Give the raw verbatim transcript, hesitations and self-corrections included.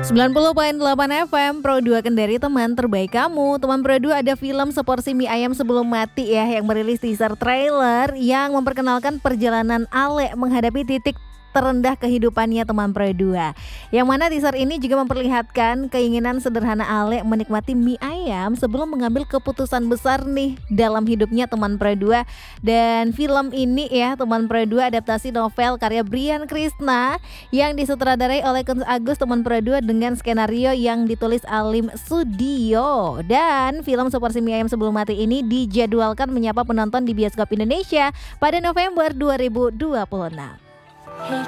sembilan puluh koma delapan F M Pro dua Kendari, teman terbaik kamu. Teman Pro dua, ada film Seporsi Mie Ayam Sebelum Mati ya, yang merilis teaser trailer yang memperkenalkan perjalanan Ale menghadapi titik terendah kehidupannya, teman Pro dua. Yang mana teaser ini juga memperlihatkan keinginan sederhana Ale menikmati mie ayam sebelum mengambil keputusan besar nih dalam hidupnya, teman Pro dua. Dan film ini ya, teman Pro dua, adaptasi novel karya Brian Krishna yang disutradarai oleh Kunz Agus, teman Pro dua, dengan skenario yang ditulis Alim Sudio. Dan film Seporsi Mie Ayam Sebelum Mati ini dijadwalkan menyapa penonton di bioskop Indonesia pada November dua ribu dua puluh enam. Hey